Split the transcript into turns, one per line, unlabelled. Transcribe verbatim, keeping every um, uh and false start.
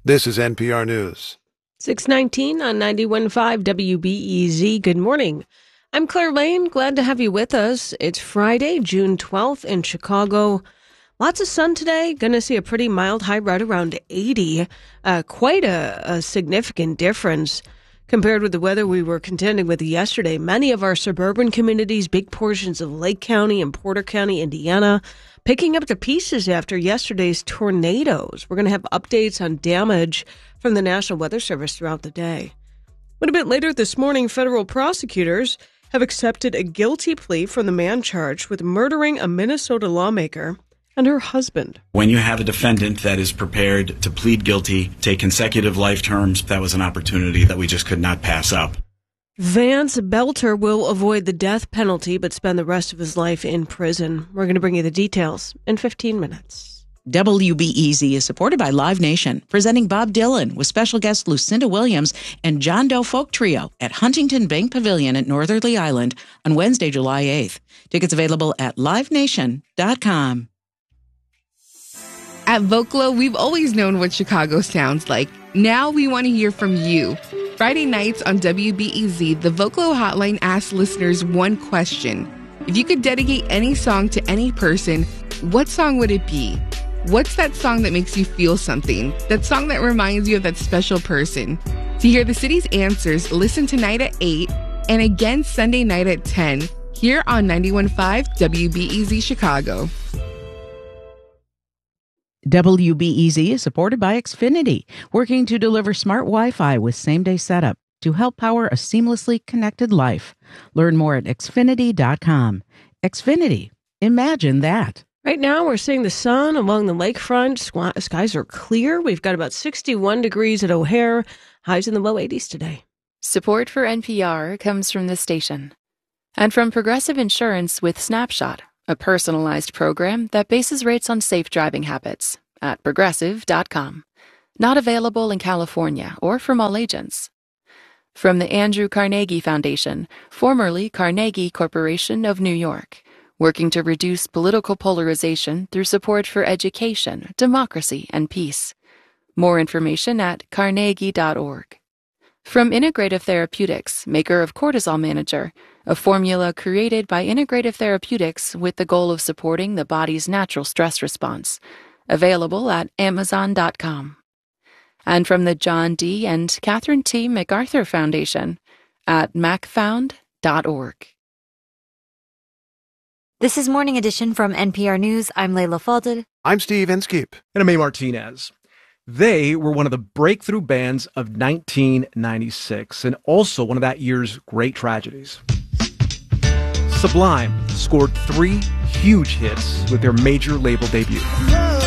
This is N P R News.
six nineteen on ninety-one point five W B E Z. Good morning. I'm Claire Lane. Glad to have you with us. It's Friday, June twelfth in Chicago. Lots of sun today. Going to see a pretty mild high right around eighty. Uh, quite a, a significant difference compared with the weather we were contending with yesterday. Many of our suburban communities, big portions of Lake County and Porter County, Indiana, picking up the pieces after yesterday's tornadoes. We're going to have updates on damage from the National Weather Service throughout the day. But a bit later this morning, federal prosecutors have accepted a guilty plea from the man charged with murdering a Minnesota lawmaker and her husband.
When you have a defendant that is prepared to plead guilty, take consecutive life terms, that was an opportunity that we just could not pass up.
Vance Belter will avoid the death penalty but spend the rest of his life in prison. We're going to bring you the details in fifteen minutes.
W B E Z is supported by Live Nation, presenting Bob Dylan with special guest Lucinda Williams and John Doe Folk Trio at Huntington Bank Pavilion at Northerly Island on Wednesday, July eighth. Tickets available at live nation dot com.
At Vocalo, we've always known what Chicago sounds like. Now we want to hear from you. Friday nights on W B E Z, the Vocalo Hotline asks listeners one question. If you could dedicate any song to any person, what song would it be? What's that song that makes you feel something? That song that reminds you of that special person? To hear the city's answers, listen tonight at eight and again Sunday night at ten here on ninety-one point five W B E Z Chicago.
W B E Z is supported by Xfinity, working to deliver smart Wi-Fi with same-day setup to help power a seamlessly connected life. Learn more at xfinity dot com. Xfinity. Imagine that.
Right now, we're seeing the sun along the lakefront. Squ- skies are clear. We've got about sixty-one degrees at O'Hare. Highs in the low eighties today.
Support for N P R comes from this station and from Progressive Insurance with Snapshot, a personalized program that bases rates on safe driving habits at progressive dot com. Not available in California or from all agents. From the Andrew Carnegie Foundation, formerly Carnegie Corporation of New York, working to reduce political polarization through support for education, democracy, and peace. More information at carnegie dot org. From Integrative Therapeutics, maker of Cortisol Manager, a formula created by Integrative Therapeutics with the goal of supporting the body's natural stress response. Available at amazon dot com. And from the John D. and Catherine T. MacArthur Foundation at mac found dot org.
This is Morning Edition from N P R News. I'm Layla Falded.
I'm Steve Inskeep.
And I'm A. Martinez. They were one of the breakthrough bands of nineteen ninety-six and also one of that year's great tragedies. Sublime scored three huge hits with their major label debut.